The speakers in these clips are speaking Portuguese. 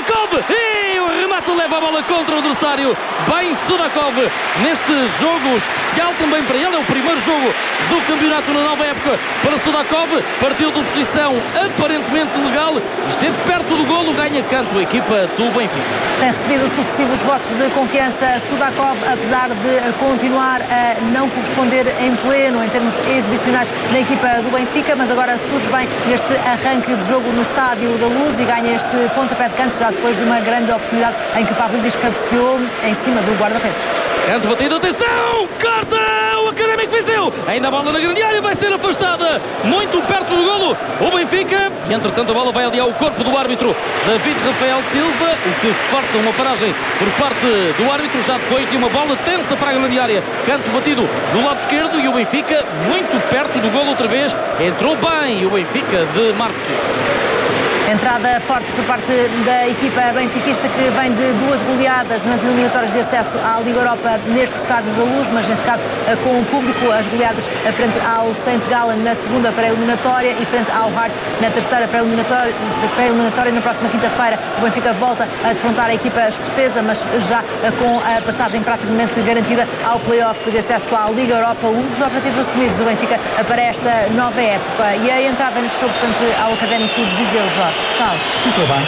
Sudakov, e o remate leva a bola contra o adversário. Bem Sudakov, neste jogo especial também para ele, é o primeiro jogo do campeonato na nova época para Sudakov. Partiu de posição aparentemente legal e esteve perto do golo. Ganha canto a equipa do Benfica. Tem recebido sucessivos votos de confiança Sudakov, apesar de continuar a não corresponder em pleno em termos exibicionais na equipa do Benfica, mas agora surge bem neste arranque de jogo no Estádio da Luz e ganha este pontapé de canto já depois de uma grande oportunidade em que Pavlidis cabeceou em cima do guarda-redes. Canto batido, atenção, corta o Académico Viseu, ainda a bola na grande área, vai ser afastada muito perto do golo o Benfica, e entretanto a bola vai ali ao corpo do árbitro David Rafael Silva, o que força uma paragem por parte do árbitro já depois de uma bola tensa para a grande área. Canto batido do lado esquerdo e o Benfica muito perto do golo outra vez. Entrou bem o Benfica de Marcos Silva. Entrada forte por parte da equipa benfiquista, que vem de duas goleadas nas eliminatórias de acesso à Liga Europa neste Estádio da Luz, mas neste caso com o público. As goleadas frente ao St. Gallen na segunda pré-eliminatória e frente ao Hearts na terceira pré-eliminatória. Na próxima quinta-feira o Benfica volta a defrontar a equipa escocesa, mas já com a passagem praticamente garantida ao play-off de acesso à Liga Europa. Um dos objetivos assumidos do Benfica para esta nova época. E a entrada neste jogo frente ao Académico de Viseu, Jorge, que tal? Entrou bem.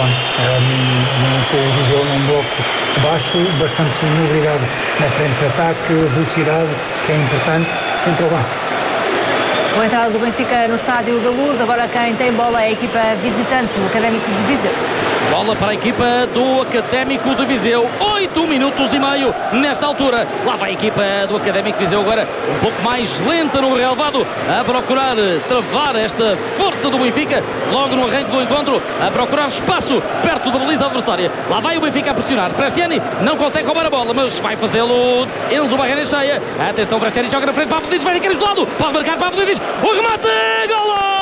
Com o Viseu num bloco baixo, bastante mobilidade na frente de ataque, velocidade, que é importante. Entrou bem. Boa entrada do Benfica no Estádio da Luz. Agora quem tem bola é a equipa visitante, o Académico de Viseu. Bola para a equipa do Académico de Viseu. 8 minutos e meio nesta altura. Lá vai a equipa do Académico de Viseu agora um pouco mais lenta no relevado, a procurar travar esta força do Benfica logo no arranque do encontro, a procurar espaço perto da baliza adversária. Lá vai o Benfica a pressionar. Prestiani não consegue roubar a bola, mas vai fazê-lo Enzo Barreira cheia. Atenção, Prestiani joga na frente, Pavlidis vai ficar isolado, pode marcar Pavlidis, o remate, golo!